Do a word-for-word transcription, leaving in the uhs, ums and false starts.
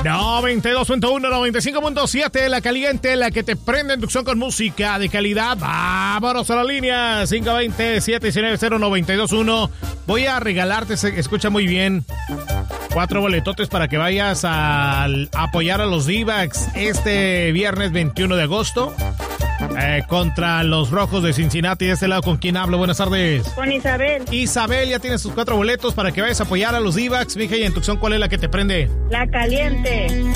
noventa y dos punto uno, noventa y cinco punto siete, la caliente, la que te prende en Tucson con música de calidad. Vámonos a la línea cinco dos cero, siete uno nueve, cero nueve dos uno. Voy a regalarte, escucha muy bien, cuatro boletotes para que vayas a, a apoyar a los D-backs este viernes veintiuno de agosto. Eh, contra los Rojos de Cincinnati. De este lado, ¿con quién hablo? Buenas tardes. Con Isabel. Isabel, ya tienes tus cuatro boletos para que vayas a apoyar a los D-backs. Mija, y en Tucson, ¿cuál es la que te prende? La caliente.